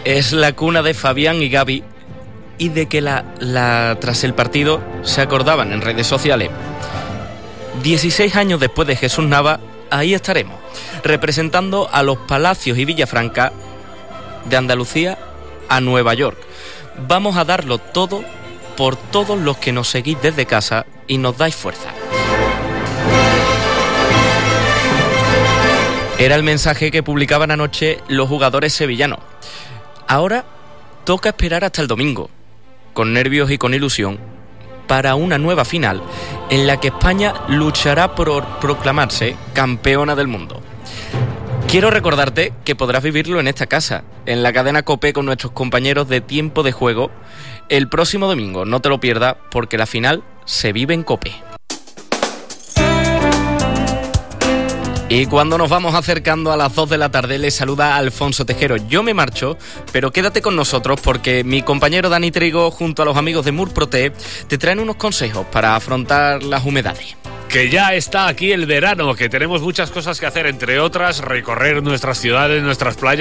es la cuna de Fabián y Gaby, y de que tras el partido se acordaban en redes sociales. 16 años después de Jesús Nava, ahí estaremos, representando a los Palacios y Villafranca de Andalucía a Nueva York. Vamos a darlo todo por todos los que nos seguís desde casa y nos dais fuerza. Era el mensaje que publicaban anoche los jugadores sevillanos. Ahora toca esperar hasta el domingo, con nervios y con ilusión, para una nueva final en la que España luchará por proclamarse campeona del mundo. Quiero recordarte que podrás vivirlo en esta casa, en la cadena COPE con nuestros compañeros de Tiempo de Juego, el próximo domingo. No te lo pierdas porque la final se vive en COPE. Y cuando nos vamos acercando a las 2 de la tarde, les saluda Alfonso Tejero. Yo me marcho, pero quédate con nosotros porque mi compañero Dani Trigo, junto a los amigos de Murprotec, te traen unos consejos para afrontar las humedades. Que ya está aquí el verano, que tenemos muchas cosas que hacer, entre otras, recorrer nuestras ciudades, nuestras playas.